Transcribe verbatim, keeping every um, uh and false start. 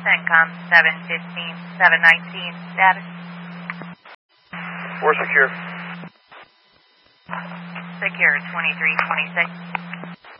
CENTCOM seven fifteen, seven nineteen, status. Four secure. Secure twenty-three twenty-six.